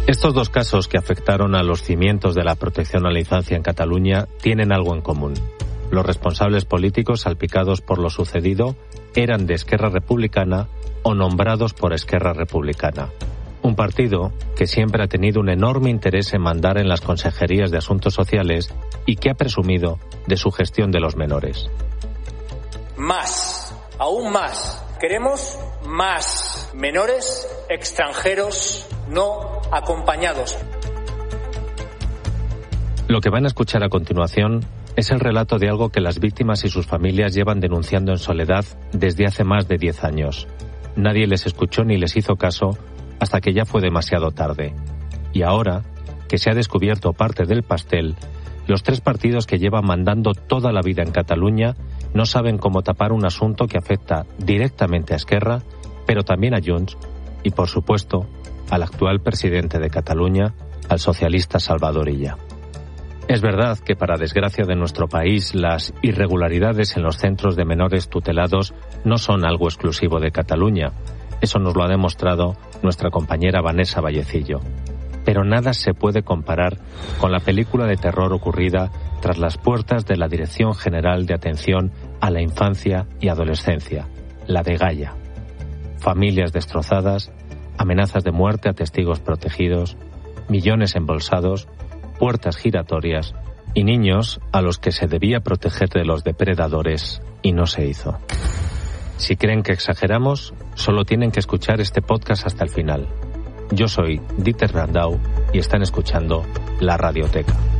Estos dos casos que afectaron a los cimientos de la protección a la infancia en Cataluña tienen algo en común. Los responsables políticos salpicados por lo sucedido eran de Esquerra Republicana o nombrados por Esquerra Republicana. Un partido que siempre ha tenido un enorme interés en mandar en las consejerías de Asuntos Sociales y que ha presumido de su gestión de los menores. Más, aún más. Queremos más menores extranjeros no acompañados. Lo que van a escuchar a continuación es el relato de algo que las víctimas y sus familias llevan denunciando en soledad desde hace más de 10 años. Nadie les escuchó ni les hizo caso hasta que ya fue demasiado tarde. Y ahora, que se ha descubierto parte del pastel, los tres partidos que llevan mandando toda la vida en Cataluña no saben cómo tapar un asunto que afecta directamente a Esquerra, pero también a Junts y, por supuesto, al actual presidente de Cataluña, al socialista Salvador Illa. Es verdad que, para desgracia de nuestro país, las irregularidades en los centros de menores tutelados no son algo exclusivo de Cataluña. Eso nos lo ha demostrado nuestra compañera Vanessa Vallecillo. Pero nada se puede comparar con la película de terror ocurrida tras las puertas de la Dirección General de Atención a la Infancia y Adolescencia, la de Gaia. Familias destrozadas, amenazas de muerte a testigos protegidos, millones embolsados, puertas giratorias y niños a los que se debía proteger de los depredadores y no se hizo. Si creen que exageramos, solo tienen que escuchar este podcast hasta el final. Yo soy Dieter Brandau y están escuchando La Radioteca.